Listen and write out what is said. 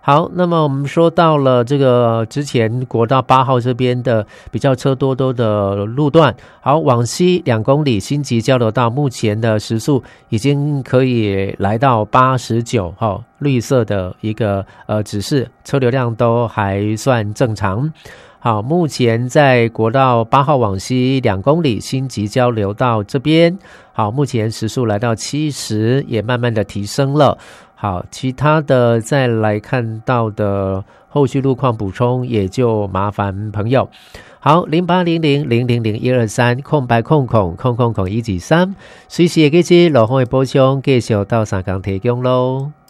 好，那么我们说到了这个之前国道8号这边的比较车多的路段，好，往西2公里新集交流道目前的时速已经可以来到89，绿色的一个指示，车流量都还算正常。好，目前在国道8号往西2公里新集交流道这边，好，目前时速来到70，也慢慢的提升了。好，其他的再来看到的后续路况补充，也就麻烦朋友。好，0800000123空白空123，随时会记路况的补充，继续到3天提供咯。